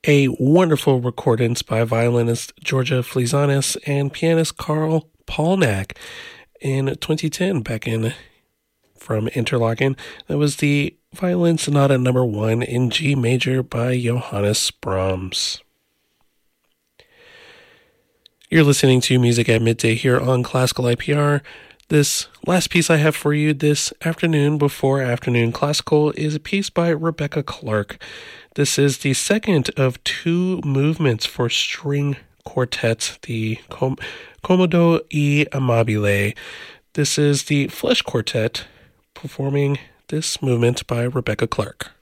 a wonderful recordance by violinist Georgia Flizanis and pianist Carl Polnack in 2010, back in from Interlaken. That was the Violin Sonata No. 1 in G major by Johannes Brahms. You're listening to Music at Midday here on Classical IPR. This last piece I have for you this afternoon before Afternoon Classical is a piece by Rebecca Clark. This is the second of two movements for string quartets, the Comodo e Amabile. This is the Flesh Quartet performing this movement by Rebecca Clark.